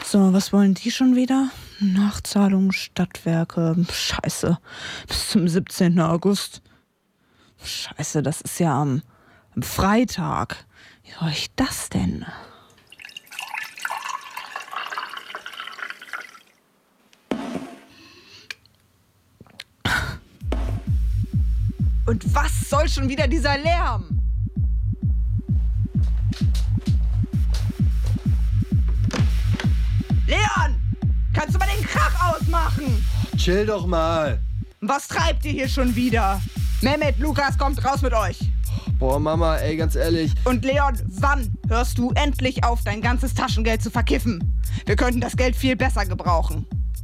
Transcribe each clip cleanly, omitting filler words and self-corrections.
So, was wollen die schon wieder? Nachzahlung Stadtwerke. Scheiße. Bis zum 17. August. Scheiße, das ist ja am Freitag. Wie soll ich das denn? Und was soll schon wieder dieser Lärm? Leon! Kannst du mal den Krach ausmachen? Chill doch mal. Was treibt ihr hier schon wieder? Mehmet, Lukas, kommt raus mit euch. Boah, Mama, ey, ganz ehrlich. Und Leon, wann hörst du endlich auf, dein ganzes Taschengeld zu verkiffen? Wir könnten das Geld viel besser gebrauchen.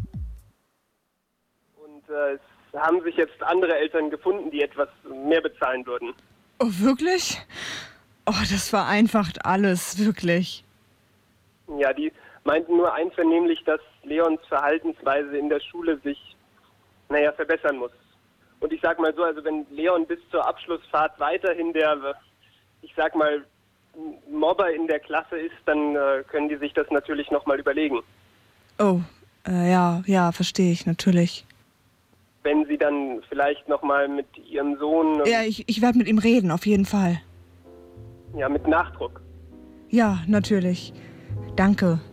Und es haben sich jetzt andere Eltern gefunden, die etwas mehr bezahlen würden. Oh, wirklich? Oh, das vereinfacht alles, wirklich. Ja, die meinten nur einvernehmlich, dass Leons Verhaltensweise in der Schule sich, verbessern muss. Und ich sag mal so, also wenn Leon bis zur Abschlussfahrt weiterhin der, Mobber in der Klasse ist, dann können die sich das natürlich nochmal überlegen. Oh, ja, verstehe ich, natürlich. Wenn sie dann vielleicht nochmal mit ihrem Sohn... Ja, ich werde mit ihm reden, auf jeden Fall. Ja, mit Nachdruck. Ja, natürlich. Danke.